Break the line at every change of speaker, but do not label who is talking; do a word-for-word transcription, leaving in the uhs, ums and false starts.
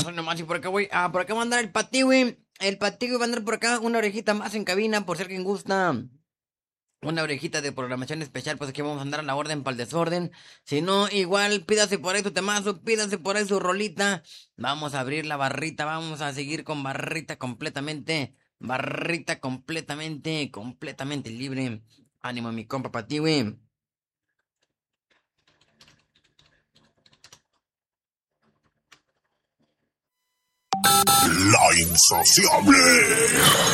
hoy nomás. Y por acá, güey. Ah, por acá va a andar el Pati, güey. El Pati, güey, va a andar por acá. Una orejita más en cabina, por si alguien gusta. Una orejita de programación especial, pues aquí vamos a andar a la orden para el desorden. Si no, igual, pídase por ahí su temazo, pídase por ahí su rolita. Vamos a abrir la barrita, vamos a seguir con barrita completamente. Barrita completamente, completamente libre. Ánimo, mi compa, para ti, güey.
La insaciable.